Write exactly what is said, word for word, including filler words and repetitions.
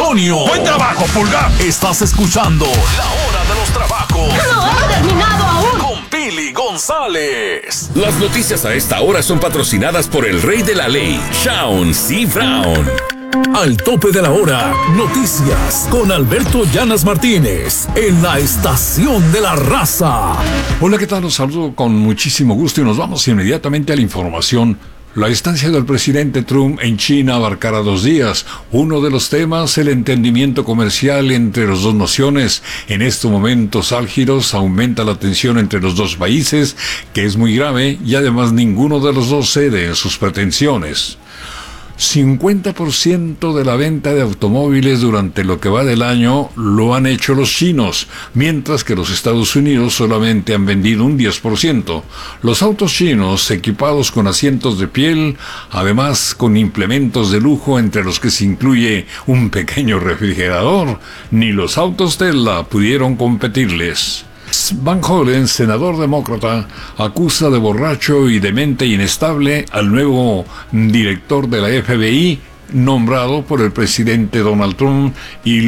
Antonio. ¡Buen trabajo, Pulgar! Estás escuchando La Hora de los Trabajos. ¡No ha terminado aún! Con Pili González. Las noticias a esta hora son patrocinadas por el rey de la ley, Shaun C. Brown. Al tope de la hora, noticias con Alberto Llanas Martínez en la Estación de la Raza. Hola, ¿qué tal? Los saludo con muchísimo gusto y nos vamos inmediatamente a la información. La estancia del presidente Trump en China abarcará dos días. Uno de los temas, el entendimiento comercial entre las dos naciones. En estos momentos álgidos aumenta la tensión entre los dos países, que es muy grave, y además ninguno de los dos cede en sus pretensiones. cincuenta por ciento de la venta de automóviles durante lo que va del año lo han hecho los chinos, mientras que los Estados Unidos solamente han vendido un diez por ciento. Los autos chinos, equipados con asientos de piel, además con implementos de lujo entre los que se incluye un pequeño refrigerador, ni los autos Tesla pudieron competirles. Van Hollen, senador demócrata, acusa de borracho y de mente inestable al nuevo director de la F B I, nombrado por el presidente Donald Trump, y